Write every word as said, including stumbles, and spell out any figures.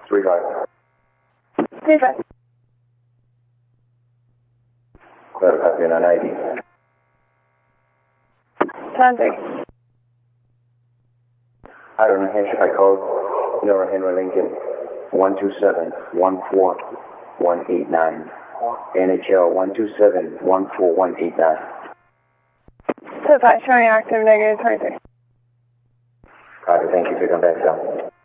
three five. three five. Clear copy on I D. Sound three. Iron New Hampshire, I called Nora Henry Lincoln, one two seven one four one eight nine. N H L one two seven one four one eight nine. Two five, showing active negative twenty-three. Copy, thank you for coming back down.